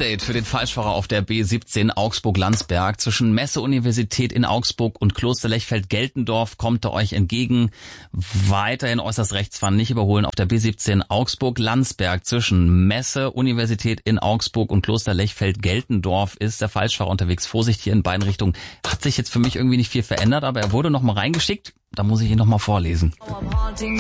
Update für den Falschfahrer auf der B17 Augsburg-Landsberg. Zwischen Messe-Universität in Augsburg und Kloster Lechfeld-Geltendorf kommt er euch entgegen. Weiterhin äußerst rechts fahren, nicht überholen auf der B17 Augsburg-Landsberg. Zwischen Messe-Universität in Augsburg und Kloster Lechfeld-Geltendorf ist der Falschfahrer unterwegs. Vorsicht hier in beiden Richtungen. Hat sich jetzt für mich irgendwie nicht viel verändert, aber er wurde noch mal reingeschickt. Da muss ich ihn noch mal vorlesen.